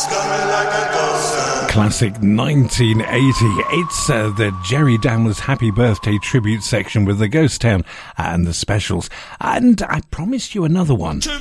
Classic 1980. It's the Jerry Downers Happy Birthday tribute section with the Ghost Town and the Specials. And I promised you another one.